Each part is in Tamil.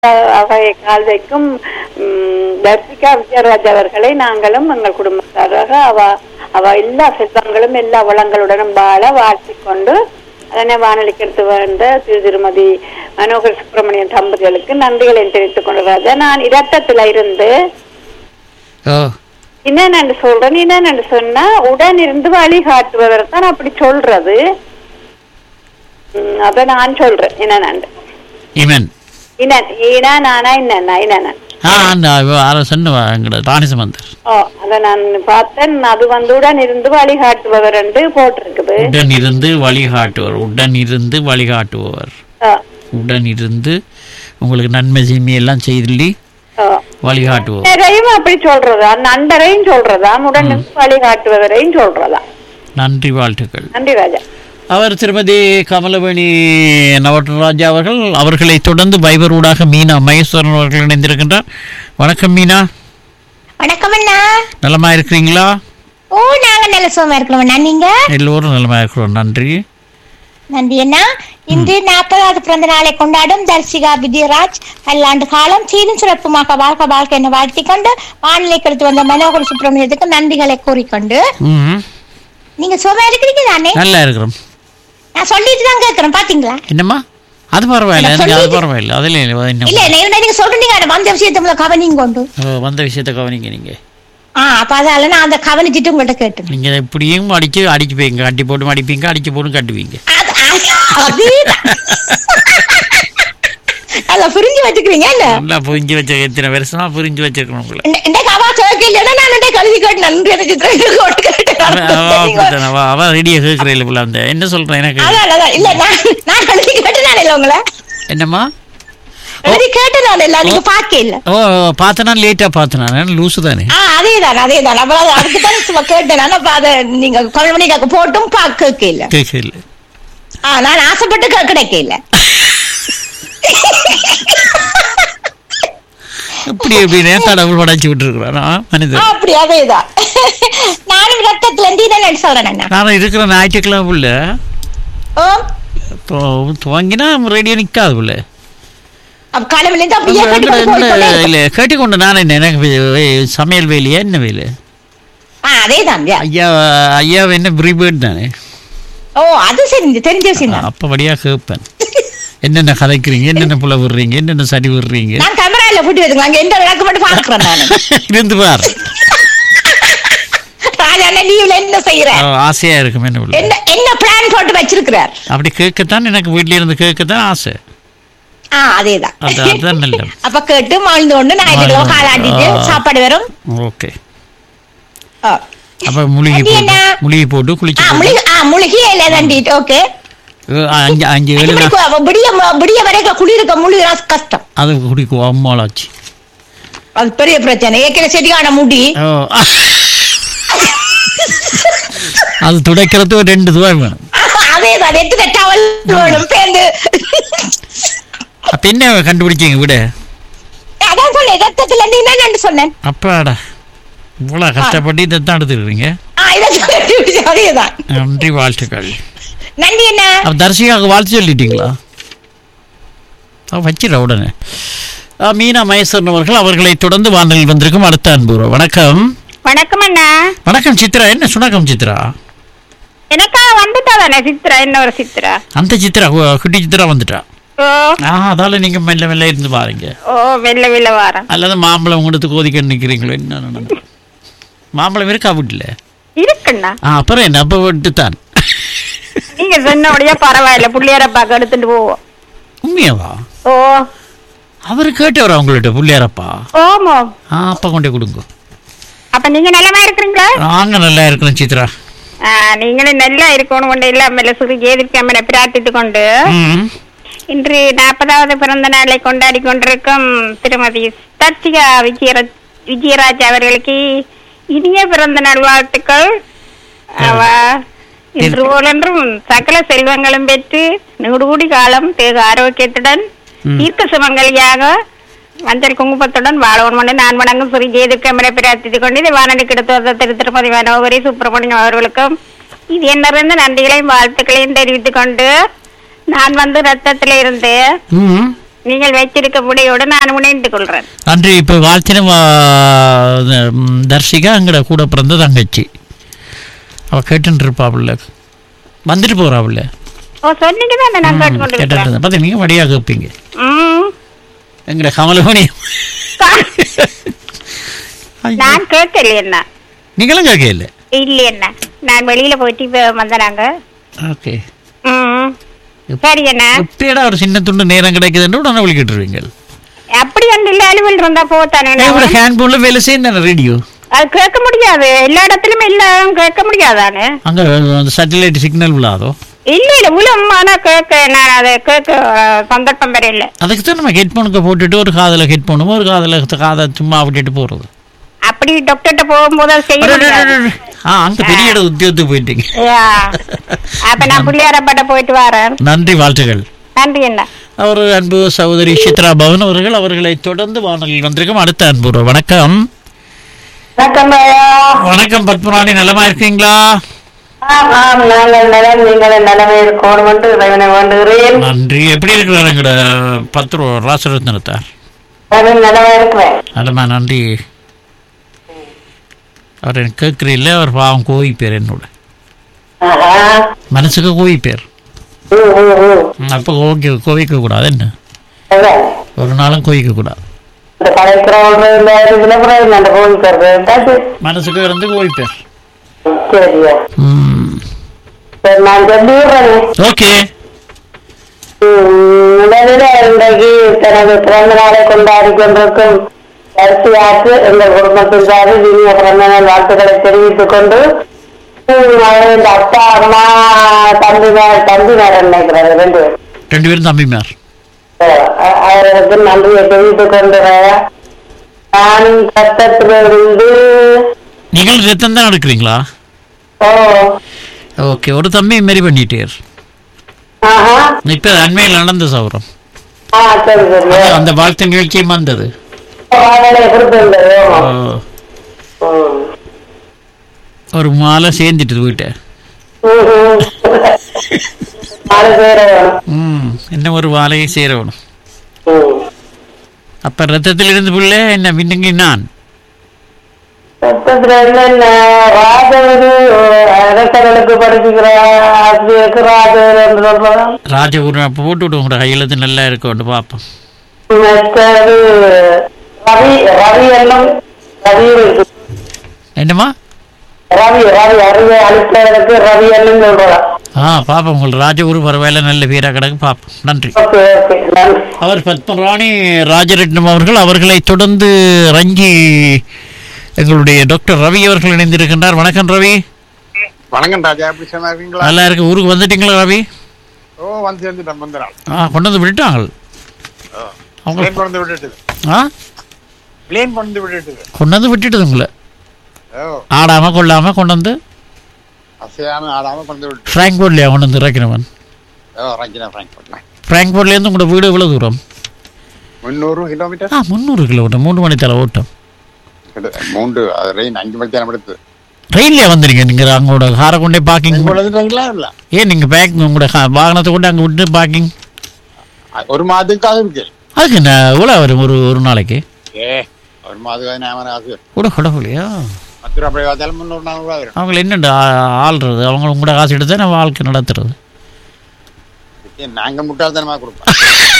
அவை கால் வைக்கும் தர்சிகா விஜயராஜ் அவர்களை நாங்களும் எங்கள் குடும்பத்தாராக அவ எல்லா செல்வங்களும் எல்லா வளங்களுடனும் வாழ வாழ்த்திக் கொண்டு அதனை வானொலிக்கு எடுத்து வந்த திருமதி மனோகர் சுப்பிரமணியன் தம்பதிகளுக்கு நன்றிகளை தெரிவித்துக் கொண்டு ராஜா. நான் இரத்தத்துல இருந்து என்னென்னு சொல்றேன். என்னென்னு சொன்னா உடன் இருந்து வழிகாட்டுவதற்கு தான் அப்படி சொல்றது. அத நான் சொல்றேன். என்னென்னு நான் பார்த்தேன். அது உடன் இருந்து வழிகாட்டுபவர் என்று போட்டிருக்குது. உடன் இருந்து வழிகாட்டுவர், உடன் இருந்து வழிகாட்டுபவர், உடன் இருந்து உங்களுக்கு நன்மை தீமை எல்லாம் செய்தி வழிகாட்டுவோம். அப்படி சொல்றதா, நண்பரையும் சொல்றதா, உடன் வழிகாட்டுவவரையும் சொல்றதா. நன்றி, வாழ்த்துக்கள். நன்றி ராஜா. அவர் திருமதி கமலவேணி நவராஜா அவர்கள். அவர்களை தொடர்ந்து வைபர் ஊடாக மீனா மகேஸ்வரன் அவர்கள் இணைந்திருக்கின்றார். வணக்கம் மீனா. வணக்கம் அண்ணா. நலமா இருக்கிறீங்களா? ஓ, நாங்க நல்ல சுகமா இருக்கிறோம் அண்ணா. நீங்க? எல்லோரும் நலமா இருக்கிறோம். நன்றி. நன்றி அண்ணா. இன்று 40வது பிறந்த நாளை கொண்டாடும் தர்சிகா விஜயராஜ் பல்லாண்டு காலம் சீரும் சிறப்புமாக வாழ்க்கை என வாழ்த்தி கொண்டு வானிலைக்கு எடுத்து வந்த மனோகர் சுப்பிரமணியத்துக்கு நன்றிகளை கூறிக்கொண்டு, நீங்க சுகமா இருக்கிறீங்க தானே? நல்லா இருக்கிறோம். நான் சொல்லிட்டு தான் கேட்கிறேன். பாத்தீங்களா? என்னம்மா? அது பரவாயில்ல, அது பரவாயில்ல. அதுல இல்ல, நீங்க சொல்றீங்க வந்த விஷயத்தை கவனிங்க கொண்டு வந்த விஷயத்தை கவனிங்க நீங்க. அப்ப அதால நான் அந்த கவனிச்சுட்டு உங்கள்ட்ட கேட்டேன். நீங்க இப்படியும் அடிச்சுப்பீங்க, கட்டி போட்டு அடிப்பீங்க, அடிச்சு போட்டு கட்டுவீங்க. நல்லா புரிஞ்சு வச்சுக்கிறீங்க. நல்லா புரிஞ்சு வச்ச எத்தனை வருஷமா புரிஞ்சு வச்சிருக்கணும் உங்களை. அவ ரெடியா கேட்கறேன். அந்த என்ன சொல்றேன் எனக்கு என்னம்மா பாத்தனா லேட்டா பாத்தனா லூசு தானே. அதேதான் நீங்க போட்டும் கேட்கல. நான் ஆசைப்பட்டு கிடைக்கல. அப்படி எப்படின்னா கடவுள் உடைச்சு விட்டுருக்குறானா மனிதன். அப்படி அதேதான். நானும் ரத்தத்துல இருந்து சொல்றேன். நான் இருக்கிற ஞாயிற்றுக்கிழமை புள்ள துவங்கினா ரேடியோ நிக்காது புள்ள. இல்ல கேட்டுக்கொண்டு நான் என்ன எனக்கு சமையல் வேலையா என்ன வேலை? அதேதான் ஐயா என்ன ப்ரீபேர்ட் தானே. ஓ, அது சரி, தெரிஞ்ச விஷயம். அப்ப வழியா கேட்பேன். என்னென்ன கதைக்கிறீங்க, என்னென்ன புல விடுறீங்க, என்னென்ன சரி விடுறீங்க. நான் கேமரால போட்டு வச்சுக்கோங்க. எந்த விளக்கு மட்டும் பாக்குறேன் நான். இருந்து பார். ராஜாண்ணா லீவ்ல என்ன செய்யற? ஆசையா இருக்கும். என்ன பிளான் போட்டு வச்சிருக்கிறார்? அப்படி கேட்கத்தான் எனக்கு வீட்ல இருந்து கேட்கத்தான் ஆசை. அதேதான். அதுதான் நல்ல. அப்ப கேட்டு வாழ்ந்து கொண்டு ஞாயிற்றுக்கிழமை காலாட்டிட்டு சாப்பாடு வரும். ஓகே. அப்ப முழுகி போட்டு குளிச்சு முழுகி தண்டிட்டு. ஓகே. 5-7 விடிய வரைக்கும் குளிர்க்க முழுகிற கஷ்டம். அது குடிக்கும் அம்மாளாச்சு. அது பெரிய பிரச்சனை. ஏற்கனவே சரியான முடி. அது துடைக்கிறது 2 துவாய் வேணும். அதேதான். 8 டவல் வேணும் பேருந்து. அப்ப என்ன கண்டுபிடிச்சீங்க விட? அதான் சொன்னேன், ரத்தத்துல இருந்து சொன்னேன். அப்பாடா, இவ்வளவு கஷ்டப்பட்டு இதைத்தான் எடுத்துக்கிறீங்க. அதேதான். நன்றி, வாழ்த்துக்கள். நன்றி அண்ணா. தர்சிகாவுக்கு வாழ்த்து சொல்லிட்டீங்களா? வச்சிட உடனே. மீனா மகேஸ்வரன் அவர்கள். அவர்களை தொடர்ந்து வானொலியில் வந்திருக்கும் அடுத்த அன்பு. வணக்கம். வணக்கம் அண்ணா. வணக்கம் சித்ரா. என்ன சுணக்கம் சித்ரா? எனக்கா வந்துட்டாதானே சித்ரா? என்ன ஒரு சித்ரா? அந்த சித்ரா குட்டி சித்ரா வந்துட்டா. அதால நீங்க மெல்ல மெல்ல இருந்து பாருங்க. மெல்ல மெல்ல வாரம். அல்லது மாம்பழம் கொடுத்து கோதிக்க நிக்கிறீங்களோ? என்ன மாம்பழம் இருக்கா வீட்டுல? இருக்குண்ணா. அப்புறம் என்ன, அப்ப விட்டுத்தான். நீங்க சொன்னபடியா பரவாயில்ல, புள்ளியாரப்பாக்கு எடுத்துட்டு போவோம். உண்மையாவா? ஓ, அவரு கேட்டவரா உங்கள்ட்ட புள்ளியாரப்பா? ஓமோ. அப்ப கொண்டே கொடுங்க. அப்ப நீங்க நல்லமா இருக்கிறீங்களா? நாங்க நல்லா இருக்கிறோம் சித்ரா. நீங்களும் நல்லா இருக்கணும் கொண்டு இல்லாம சுருகேதிக்காம பிரார்த்தித்து கொண்டு இன்று 40வது பிறந்த நாளை கொண்டாடி கொண்டிருக்கும் திருமதி தர்சிகா விஜயராஜ் அவர்களுக்கு இனிய பிறந்த நாள் வாழ்த்துக்கள். இன்று போலென்றும் சகல செல்வங்களும் பெற்று நூறுகூடி காலம் தேக ஆரோக்கியத்துடன் தீர்க்க சுமங்கலியாக மஞ்சள் குங்குமத்துடன் வாழவன் நான் வணங்கும் ஸ்ரீ ஜெயதுக்கமரை பிரார்த்தித்துக் கொண்டு இதை வானொலி கிடைத்த திருமதி மனோகரி சுப்பிரமணியம் அவர்களுக்கும் இது என்ன நன்றிகளையும் வாழ்த்துக்களையும் தெரிவித்துக் கொண்டு நான் ரத்தத்தில இருந்து நீங்கள் வைத்திருக்க உடையோடு நான் உணைந்து கொள்றேன். நன்றி. இப்போ வாழ்த்தின தர்ஷிகா எங்கட கூட பிறந்த தங்கச்சி, அவள் கேட்டுட்டு இருப்பாப்புல, வந்துட்டு போறாப்புல. ஓ சொன்னீங்க தானே, நான் கேட்டுக்கொண்டு கேட்டு பார்த்து நீங்கள் வடியாக கேட்பீங்க. எங்கட கமலமணி நான் கேட்கல. என்ன நீங்களும் கேட்க இல்லை? இல்லை என்ன, நான் வெளியில போயிட்டு வந்தனாங்க. ஓகே சரி. என்ன எப்படியடா ஒரு சின்ன துண்டு நேரம் கிடைக்குதுன்னு உடனே விழிக்கிட்டுருவீங்க. அப்படி வந்து இல்லை, அலுவல் இருந்தா போத்தானே. ஹேண்ட் போன்ல வேலை செய்ய ரேடியோ அது கேட்க முடியாது, எல்லா இடத்துலயும் எல்லாம் கேட்க முடியாதானே. அங்க சேட்டலைட் சிக்னல் விழாதோ? இல்ல இல்ல விழும், ஆனா கேட்க நான் அதை கேட்க சந்தர்ப்பம் பெற இல்லை. அதுக்கு தான் நம்ம ஹெட்போனுக்கு போட்டுட்டு ஒரு காதல ஹெட்போனும் ஒரு காதை சும்மா விட்டுட்டு போறது. அப்படி டாக்டர்கிட்ட போகும்போது செய்ய அங்க பெரிய இடம் உத்தியோகத்துக்கு போயிட்டீங்க. அப்ப நான் பிள்ளையாரப்பட்ட போயிட்டு வரேன். நன்றி, வாழ்த்துக்கள். நன்றி. என்ன அவர் அன்பு சகோதரி சித்ரா பவன் அவர்கள், அவர்களை தொடர்ந்து வானொலியில் வந்திருக்கும் அடுத்த அன்பு. வணக்கம். வணக்கம் பத்மராணி, நலமா இருக்கீங்களா? நன்றி. எப்படி இருக்கிறாரு எங்கட 10 ரூபா ராசரத்னத்தார்? நலமா, நன்றி. அவர் எனக்கு கேட்கறீல்ல, அவர் பாவம் கோவி பேர், என்னோட மனசுக்கு கோவி பேர். அப்ப கோவிக்க கூடாது, என்ன ஒரு நாளும் கோவிக்க கூடாது. மனசுக்கு இருந்து கோவி பேர். ஓகே. தனது பிறந்த நாளை கொண்டாடி கொண்டிருக்கும் தர்சியாக்கு எங்கள் குடும்பத்திற்காக இனிய பிறந்த நாள் வாழ்த்துக்களை தெரிவித்துக் கொண்டு, அப்பா அம்மா தம்பிமார் நினைக்கிறாங்க, 2 பேரும் தம்பிமார், அவர்களுக்கு நன்றியை தெரிவித்துக் கொண்டு, நானும் சட்டத்திலிருந்து. நீங்கள் ரத்தம் தான் எடுக்கிறீங்களா? ஓகே. ஒரு தம்பி மாரி பண்ணிட்டேர். இப்ப அண்மையில் நடந்த சௌரம் அந்த வாழ்த்து நிகழ்ச்சியும் வந்தது. ஒரு மாலை சேர்ந்துட்டு வீட்டை. என்ன ஒரு வாழையை சேரணும். அப்ப ரத்தத்தில் இருந்து புள்ள என்ன பின்னுங்க? நான் ராஜகுரு அப்ப போட்டு விடுவோம், கையெழுத்து நல்லா இருக்கும் பாப்போம். என்னமா பாப்போம். உங்களுக்கு ராஜகுரு பரவாயில்ல, நல்ல பேரா கிடக்கு, பாப்போம். நன்றி. அவர் பத்மராணி ராஜரட்னம் அவர்கள். அவர்களை தொடர்ந்து ரஞ்சி எங்களுடைய டாக்டர் ரவி அவர்கள் இணைந்திருக்கின்றார். வணக்கம் ரவி. வணக்கம் ராஜா, எப்படி இருக்கீங்களா? நல்லா இருக்கு. ஊருக்கு வந்துட்டீங்களா ரவி? கொண்டு வந்து விட்டுட்டாங்க. கொண்டு வந்து விட்டுட்டு உங்களை ஆடாம கொள்ளாம கொண்டு வந்து பிராங்க்போர்ட்லயா கொண்டு வந்து இறக்கினவன்? பிராங்க்போர்ட்ல இருந்து உங்களோட வீடு எவ்வளவு தூரம்? 300 கிலோமீட்டர். 300 கிலோமீட்டர். 3 மணி தர ஓட்டம். 5 மணி தேரம் எடுத்து ட்ரெயின்லயே வந்துருங்க. நீங்க அங்கோட காரை கொண்டே பார்க்கிங். ஏன் நீங்க பேக் உங்களோட வாகனத்தை கொண்டு அங்க விட்டு பார்க்கிங் ஒரு மாதத்துக்காக இருக்கு. அதுக்கு என்ன எவ்வளவு வரும் ஒரு நாளைக்கு? ஒரு மாதத்துக்கு கூட கடவுளையா? 10 ரூபாய் பார்த்தாலும் 300-400 ரூபாய் வரும். அவங்க என்னண்டா ஆள்றது? அவங்க உங்களோட காசு எடுத்து தான் வாழ்க்கை நடத்துறது. நாங்க முட்டாள்தனமா கொடுப்போம்.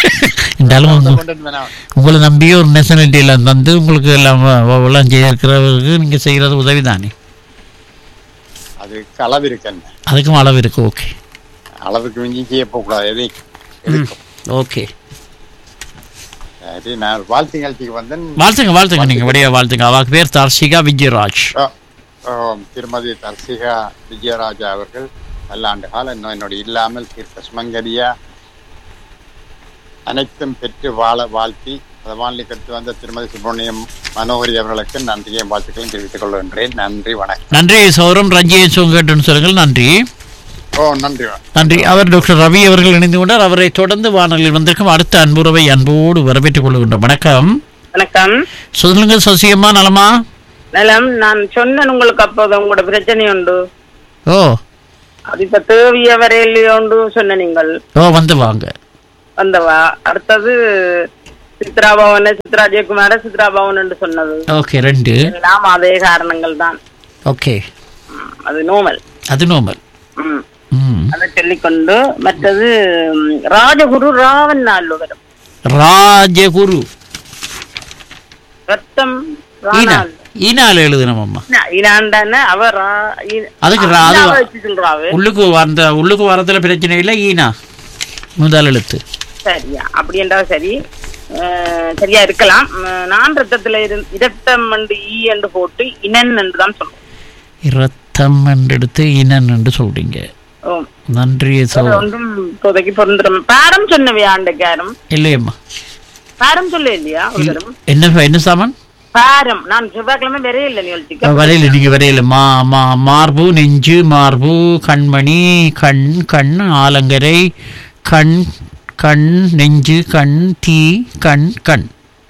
உங்களை நம்பியே ஒரு நேஷனாலிட்டி எல்லாம் தந்து உங்களுக்கு எல்லாம் செய்யறவருக்கு நீங்க செய்யறது உதவி தானே. அதுக்கு அளவு இருக்கு. அதுக்கும் அளவு இருக்கு. ஓகே. அளவுக்கு மிஞ்சி செய்ய போகக்கூடாது. ஓகே. நான் வாழ்த்து நிகழ்ச்சிக்கு வந்தேன். வாழ்த்துங்க நீங்க வடிவா வாழ்த்துங்க. அவருக்கு பேர் தர்ஷிகா விஜயராஜ். திருமதி தர்ஷிகா விஜயராஜா அவர்கள் பல்லாண்டு காலம் என்னோட இல்லாமல் தீர்க்க சுமங்கரியா அனைத்தும் பெற்று வாழ வாழ்த்தி வானிலைக்கு எடுத்து வந்த திருமதி சுப்பிரமணியம் மனோகரி அவர்களுக்கு நன்றியை வாழ்த்துக்களும் தெரிவித்துக் கொள்கின்றேன். நன்றி, வணக்கம். நன்றி சௌரம். ரஞ்சியை கேட்டுன்னு சொல்லுங்கள். நன்றி. நன்றி நன்றி. அவர் டாக்டர் ரவி அவர்கள் இணைந்து கொண்டார். அவரை தொடர்ந்து வானொலியில் வந்திருக்கும் அடுத்த அன்புறவை அன்போடு வரவேற்றுக் கொள்கின்றோம். வணக்கம். வணக்கம். சொல்லுங்க சசியம்மா, நலமா? நலம். நான் சொன்னேன் உங்களுக்கு அப்போது உங்களோட பிரச்சனை உண்டு. ஓ, அது இப்ப தேவைய வரையிலே உண்டு சொன்ன நீங்கள். வந்து வாங்க. வந்தவா. அடுத்தது சித்ரா பவன், சித்ரா ஜெயக்குமார சித்ரா பவன் என்று சொன்னது. ஓகே, 2 எல்லாம் அதே காரணங்கள் தான். ஓகே, அது நோமல். அதை சொல்லிக்கொண்டு மற்றது ராஜகுரு ராவன் நாள் வரும். ராஜகுரு ரத்தம் ஈனால எழுதணும் அம்மா. அவர் உள்ளுக்கு வரதுல பிரச்சனை இல்லை. ஈனா முதல் எழுத்து சரியா? அப்படி என்றால் சரி, சரியா இருக்கலாம். நான் ரத்தத்துல இரத்தம் என்று ஈ என்று போட்டு இனன் என்று தான் சொல்றேன். இரத்தம் என்று எடுத்து இனன் என்று சொல்றீங்க. நன்றி. ஒன்றும் இப்போதைக்கு பொருந்துடும். பாரம் சொன்னவே ஆண்டைக்காரம் இல்லையம்மா. பாரம் சொல்ல இல்லையா? என்ன சாமான் பாரம்? நான் செவ்வாய்க்கிழமை வரையில நிகழ்ச்சிக்கு வரையில. நீங்க வரையில மார்பு, நெஞ்சு, மார்பு, கண்மணி, கண், கண், ஆலங்கரை, கண், கண், நெஞ்சு, கண், தீ, கண், கண்.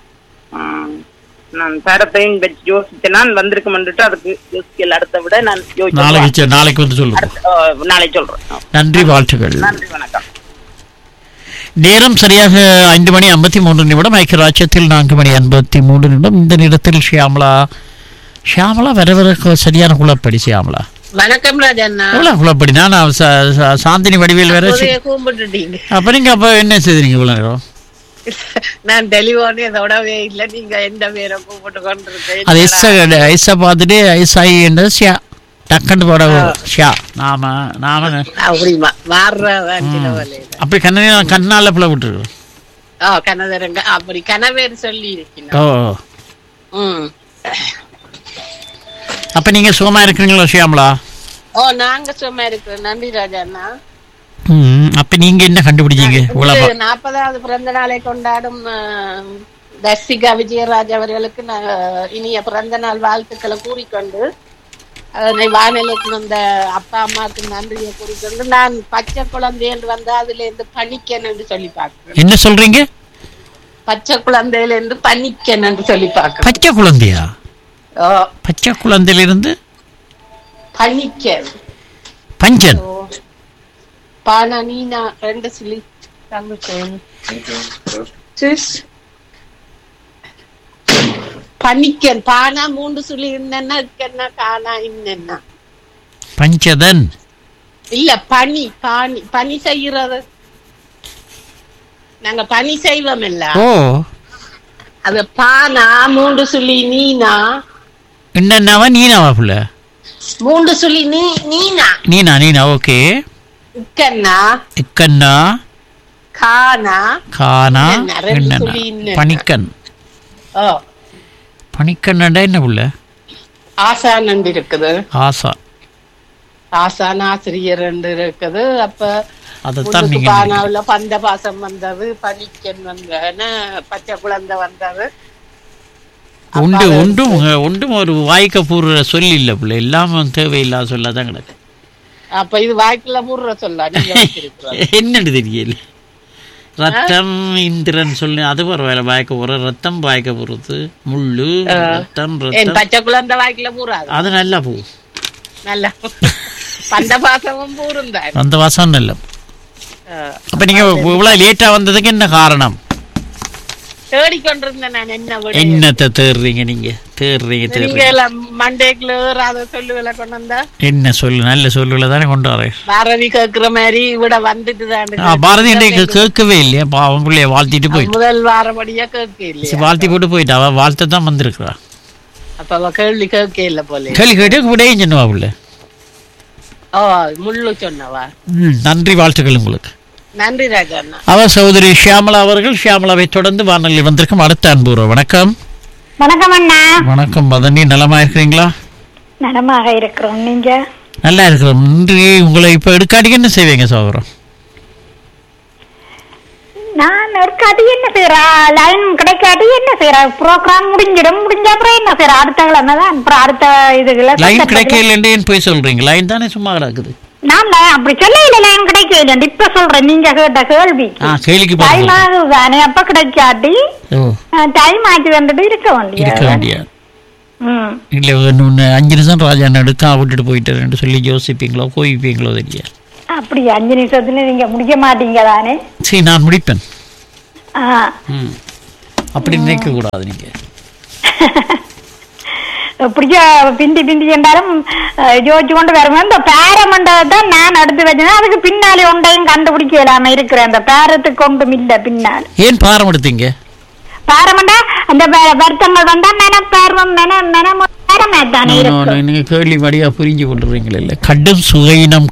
நான் பாரத்தையும் வச்சு யோசிச்சேன். நான் வந்திருக்கேன். அதுக்கு யோசிக்கல. அடுத்த விட நான் நாளைக்கு வந்து சொல்லுங்க. நாளைக்கு சொல்றேன். நன்றி, வாழ்த்துக்கள். நன்றி, வணக்கம். நேரம் சரியாக 5 மணி 53 நிமிடம். ஐக்கியராஜ்யத்தில் 4 மணி 53 நிமிடம். இந்த நேரத்தில் ஷியாமலா வர சரியான குழப்படி. ஷியாமலா வணக்கம் ராஜண்ணா. குழப்படி. நான் சாந்தினி வடிவேல் வேற கூப்பிட்டுட்டீங்க. அப்ப நீங்க அப்ப என்ன செய்தீங்க இவ்வளவு நேரம்? நான் டெலிவரி அதோடவே இல்ல. நீங்க எந்த பேரை கூப்பிட்டு கொண்டிருக்கேன். அது ஐசா பார்த்துட்டு ஐசாயி என்று ஷியா டக்குன்னு போட ஷியா நாம அப்படிமா மாறுறதான். அப்படி கண்ணால பிள்ளை விட்டுருக்கோம். கனதரங்க அப்படி கனவேர் சொல்லி இருக்கீங்க. அப்ப நீங்க சுகமா இருக்கிறீங்களா ஷியாமலா? நாங்க சுகமா இருக்கிறோம். நன்றி ராஜண்ணா. அப்ப நீங்க என்ன கண்டுபிடிச்சீங்க? 40வது பிறந்த நாளை கொண்டாடும் தர்சிகா விஜயராஜ் அவர்களுக்கு இனிய பிறந்த நாள் வாழ்த்துக்களை கூறிக்கொண்டு அதனை வானிலைக்கு வந்த அப்பா அம்மாவுக்கு நன்றியை கூறிக்கொண்டு நான் பச்சை குழந்தை என்று வந்தா அதுல இருந்து பனிக்கன் என்று சொல்லி பார்க்கிறேன். என்ன சொல்றீங்க? பச்சை குழந்தையில இருந்து பனிக்கன் என்று சொல்லி பார்க்கிறேன். பச்சை குழந்தையா? பச்சை குழந்தையில இருந்து பனிக்கன். பஞ்சன் பானா நீனா 2 சொல்லி பனிக்கன். பானா 3 சொல்லி என்னன்னா இருக்கன்னா காணா இன்னன்னா பஞ்சதன் இல்ல. பனி பனி செய்யறது. நாங்க பனி செய்வோம் இல்ல. அது பானா 3 சொல்லி நீனா என்னன்னாவா நீனாவா புள்ள? 3 சொல்லி நீனா. நீனா ஓகே. இக்கன்னா கானா பனிக்கன். பனிக்கன் என்ன புள்ள? ஆசான் இருக்குது. ஆசான் ஆசிரியர் இருக்குது. அப்ப அதான் பானாவுல பந்த பாசம் வந்தது. பனிக்கன் வந்த பச்சை குழந்தை வந்தது. ஒன்றும் ஒரு வாய்க்க பூர்ற சொல்லி இல்ல புள்ள. எல்லாம் தேவையில்லாத சொல்லாதான் கிடக்கு. அப்ப இது வாய்க்குள்ள பூர்ற சொல்ல என்னன்னு தெரியல. ரத்தம் இந்திரன் சொல்லி அது பரவாயில்ல. வாய்க்க போற ரத்தம் வாய்க்க போறது முள்ளு ரத்தம் பச்சை குழந்தை வாய்க்குள்ள பூராது. அது நல்லா பூ நல்லா பந்த பாசமும் பூரும் தான். அந்த வாசம் நல்ல. அப்ப நீங்க இவ்வளவு லேட்டா வந்ததுக்கு என்ன காரணம்? தேடிக்கொண்டிருந்தேன் நான். என்னத்தை தேடுறீங்க நீங்க? தேடுறீங்க மண்டேக்குள்ள சொல்லுவேல கொண்டு வந்தா என்ன சொல்லு? நல்ல சொல்லுல தானே கொண்டு வரேன். பாரதி கேட்கிற மாதிரி இவிட வந்துட்டு தான். பாரதி கேட்கவே இல்லையா? அவன் பிள்ளைய வாழ்த்திட்டு போயிட்டு முதல் வாரபடியா கேட்க இல்லையா? வாழ்த்தி போட்டு போயிட்டா. அவ வாழ்த்த தான் வந்திருக்கிறா. அப்ப அவ கேள்வி கேட்க இல்ல போல. கேள்வி கேட்டு விடையும் சொன்னவா புள்ள. முள்ளு சொன்னவா. நன்றி, வாழ்த்துக்கள் உங்களுக்கு. நன்றி ராஜண்ணா. அவர் சகோதரி ஷியாமலா அவர்கள். ஷியாமலாவை தொடர்ந்து வானொலி வந்திருக்கும் அடுத்த அன்புறவு. வணக்கம். வணக்கம் அண்ணா. வணக்கம் மதனி. நலமா இருக்கிறீங்களா? நலமாக இருக்கிறோம். நீங்க? நல்லா இருக்கிறோம். நன்றி. உங்களை இப்ப எடுக்காட்டிக்கு என்ன செய்வீங்க சகோதரம்? நான் எடுக்காட்டி என்ன செய்யறா? லைன் கிடைக்காட்டி என்ன செய்யறா? ப்ரோக்ராம் முடிஞ்ச அப்புறம் என்ன செய்யறா? அடுத்த கிழமை தான் அப்புறம் அடுத்த இதுல லைன் கிடைக்கலன்னு போய் சொல்றீங்க. லைன் தானே சும்மா கிடக்குது. நான் அப்படி சொல்ல இல்ல. லைன் கிடைக்கல இப்ப சொல்றேன். நீங்க கேட்ட கேள்விக்கு டைம் ஆகுதானே? அப்ப கிடைக்காட்டி டைம் ஆச்சு வந்துட்டு இருக்க வேண்டிய இல்ல. 5 நிமிஷம் ராஜா எடுக்க விட்டுட்டு போயிட்டு சொல்லி யோசிப்பீங்களோ கோவிப்பீங்களோ தெரியாது. அப்படி 5 நிமிஷத்துல நீங்க முடிக்க மாட்டீங்க தானே? சரி, நான் முடிப்பேன். அப்படி நினைக்க கூடாது நீங்க. இப்படியா பிந்தி பிந்தி என்றாலும் யோசிச்சு கொண்டு வருவேன். இந்த பேரமண்டத்தை நான் எடுத்து வச்சேன். அதுக்கு பின்னாலே ஒன்றையும் கண்டுபிடிக்கலாம இருக்கிறேன். அந்த பேரத்துக்கு ஒன்றும் இல்ல பின்னால். ஏன் பாரம் எடுத்தீங்க? பாரமண்டா அந்த வருத்தங்கள் வந்தா நீங்க கேள்வி வழியா புரிஞ்சு கொண்டுறீங்களே. கடும் சுகையினம்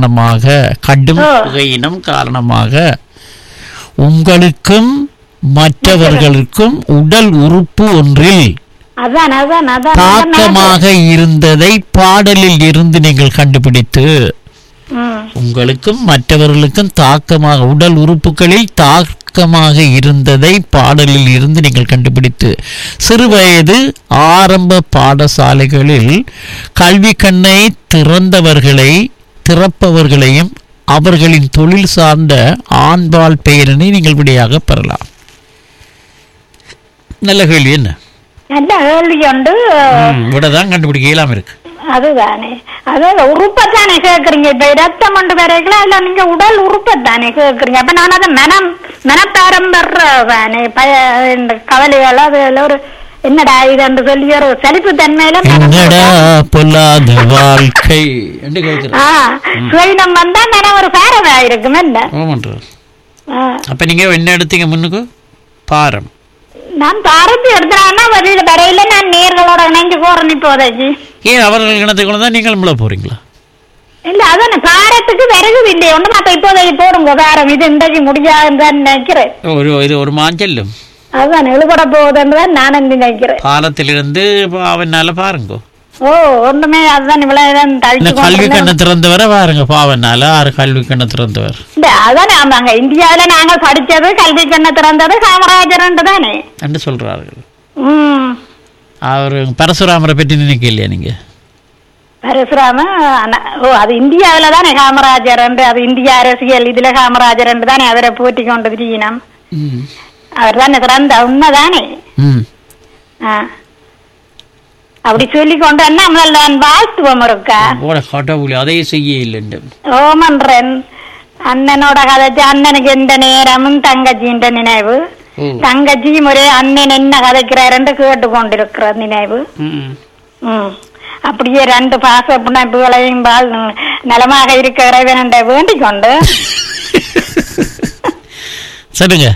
காரணமாக உங்களுக்கும் மற்றவர்களுக்கும் உடல் உறுப்பு ஒன்றில் தாக்கமாக இருந்ததை பாடலில் இருந்து நீங்கள் கண்டுபிடித்து, உங்களுக்கும் மற்றவர்களுக்கும் தாக்கமாக உடல் உறுப்புகளில் தாக்கமாக இருந்ததை பாடலில் இருந்து நீங்கள் கண்டுபிடித்து, சிறுவயது ஆரம்ப பாடசாலைகளில் கல்வி கண்ணை திறப்பவர்களையும் அவர்களின் தொழில் சார்ந்த ஆண்பால் பெயரினை நீங்கள் விடையாக பெறலாம். நல்ல கேள்வி. என்ன நல்ல கேள்வி உண்டு. விடதான் கண்டுபிடிக்க இயலாம இருக்கு. அதுதானே, அதாவது உறுப்பத்தானே கேக்குறீங்க. இப்ப ரத்தம் கொண்டு வரைக்கலாம் இல்ல, நீங்க உடல் உறுப்பத்தானே கேக்குறீங்க. அப்ப நான் அதை மனப்பாரம் பெறதானே கவலைகள் அதுல ஒரு என்னடா இது என்று சொல்லி ஒரு செழிப்பு தன்மையில பொல்லாத வாழ்க்கை சுயனம் வந்தா மனம் ஒரு பாரதா இருக்கும். என்ன அப்ப நீங்க என்ன எடுத்தீங்க முன்னுக்கு? பாரம். நான் பாரதி எடுத்தானா வெளியில வரையில நான் நேர்களோட இணைஞ்சு போறேன் இப்போதைக்கு. ஏன் அவர்கள் இனத்துக்குள்ள தான் நீங்கள் முள்ள போறீங்களா? இல்ல அதான பாரத்துக்கு விறகு இல்லை ஒண்ணு. மத்த இப்போதைக்கு போடுங்க பாரம். இது இன்றைக்கு முடியாதுன்னு நினைக்கிறேன். ஒரு மாஞ்சல்லும் அதான் எழுபட போகுதுன்னு நான் நினைக்கிறேன். பாலத்திலிருந்து அவனால பாருங்க. ஓ ஒண்ணுமே அதுதான் இவ்வளவு கல்வி கண்ண திறந்தவர பாருங்க. பாவனால ஆறு கல்வி கண்ண திறந்தவர். அதானே ஆமாங்க. இந்தியாவில நாங்கள் படிச்சது கல்வி கண்ண திறந்தது காமராஜர் தானே என்று சொல்றார்கள். அவரு பரசுராமரை பற்றி நினைக்க இல்லையா நீங்க? பரசுராம அது இந்தியாவில தானே காமராஜர். அது இந்திய அரசியல் இதுல காமராஜர் தானே அவரை போட்டி கொண்டு திரியினம். அவர் தானே திறந்த உண்மைதானே. அப்படி சொல்லி கொண்டு முதல்ல வாழ்த்துவம் இருக்கா அதையே செய்ய இல்லை. ஓமன்றன் அண்ணனோட கதைச்சு அண்ணனுக்கு எந்த நேரமும் தங்கச்சின்ற நினைவு. தங்கச்சியும் ஒரே அண்ணன் என்ன கதைக்கிறாரு கேட்டு கொண்டிருக்கிற நினைவு. அப்படியே ரெண்டு பாச புனைப்புகளையும் நலமாக இருக்க இறைவன் வேண்டிக் கொண்டு சொல்லுங்க.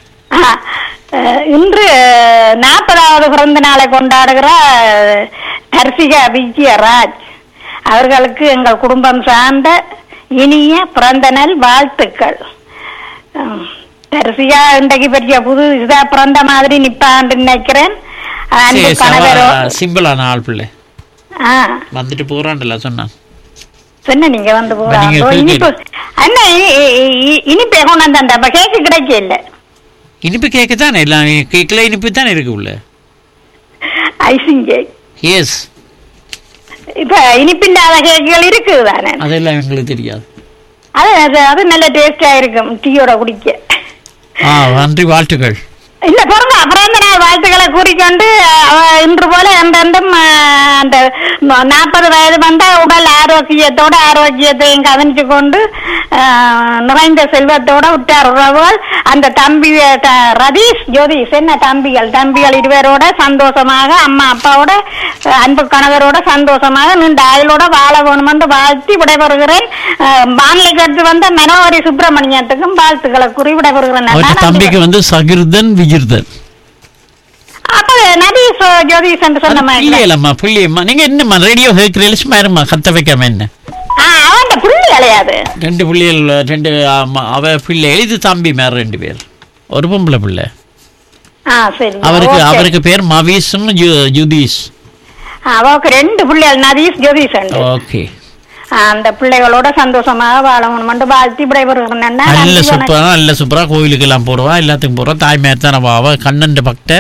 இன்று 40வது பிறந்த நாளை கொண்டாடுகிற தர்சிகா விஜயராஜ் அவர்களுக்கு எங்கள் குடும்பம் சார்ந்த இனிய பிறந்த நாள் வாழ்த்துக்கள். தர்சிகா இன்றைக்கு பெரிய புது இதா பிறந்த மாதிரி நிப்பான்னு நினைக்கிறேன். சிம்பிளான ஆள் பிள்ளை வந்துட்டு போறான்ல சொன்ன நீங்க வந்து போறாங்க. இனிப்பு என்ன இனிப்பு கொண்டாந்து அப்ப கேக்கு கிடைக்க இல்ல. இனிப்பு கேக்கு தானே எல்லாம் கேக்ல இனிப்பு தானே இருக்கு உள்ள. Icing cake. எஸ். இப்ப இனிப்பில்லாத கேக்குகள் இருக்குது தானே. அதெல்லாம் எங்களுக்கு தெரியாது. அது நல்ல டேஸ்டா இருக்கும் டீயோட குடிக்க. நன்றி வாழ்த்துக்கள். இல்ல பாருங்க பிறந்த நாள் வாழ்த்துக்களை கூறிக்கொண்டு இன்று போல என்றென்றும் அந்த 40 வயது வந்த உடல் ஆரோக்கியத்தையும் கவனிச்சு கொண்டு நிறைந்த செல்வத்தோட உற்றார் உறவுகள் அந்த தம்பி ரதீஷ் ஜோதிஷ் என்ன தம்பிகள் இருவரோட சந்தோஷமாக அம்மா அப்பாவோட அன்பு கணவரோட சந்தோஷமாக நீண்ட ஆயுளோட வாழ வேணும் என்று வாழ்த்தி விடைபெறுகிறேன். வானிலைக்கு அடுத்து வந்த மனோகரி சுப்பிரமணியத்துக்கும் வாழ்த்துக்களை கூறி விடைபெறுகிறேன். தம்பிக்கு வந்து சகிர்தன் விஜிர்தன் அப்ப நதீஷ் ஜோதிஷ் என்று சொன்ன மாதிரி நீங்க என்ன ரேடியோ கேட்கிறீங்க கத்த வைக்காம என்ன அவன் புள்ளி அலையாது. 2 புள்ளிகள் 2 அவ பிள்ளை இது தம்பி மேல 2 பேர் ஒரு பொம்பளை பிள்ளை. அவருக்கு பேர் மவீஷும் ஜுதீஷ். அவருக்கு 2 பிள்ளைகள் நதீஷ் ஜோதிஷ். ஓகே. அந்த பிள்ளைகளோட சந்தோஷமாக வாழணும் வாழ்த்தி விடைபெறுகிறேன். நல்ல சூப்பரா கோயிலுக்கு எல்லாம் போடுவா எல்லாத்துக்கும் போடுவா. தாய்மார் தானே அவ கண்ணன் பக்த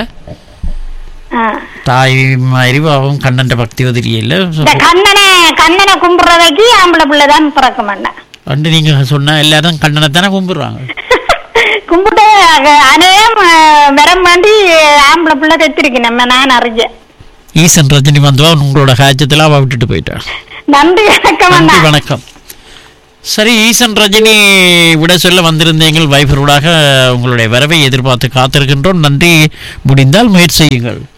தாய் மாதிரி அவன் கண்ணன் பக்தி தெரியல. கண்ணனை கும்பிடுறதைக்கு ஆம்பளை பிள்ளைதான் பிறக்க மாட்டேன். நீங்க சொன்ன எல்லாரும் கண்ணனை தானே கும்பிடுறாங்க. கும்பிட்டு அநேகம் வரம் வேண்டி ஆம்பளை பிள்ளை தைத்திருக்கு நம்ம நான் அறிஞ்சேன். ஈசன் ரஜினி வந்தவா உங்களோட காய்ச்சத்துல அவ விட்டுட்டு போயிட்டான். நன்றி வணக்கம். நன்றி வணக்கம். சரி, ஈசன் ரஜினி விட சொல்ல வந்திருந்தீங்கள் வைபரோடாக. உங்களுடைய வரவை எதிர்பார்த்து காத்திருக்கின்றோம். நன்றி. முடிந்தால் முயற்சி செய்யுங்கள்.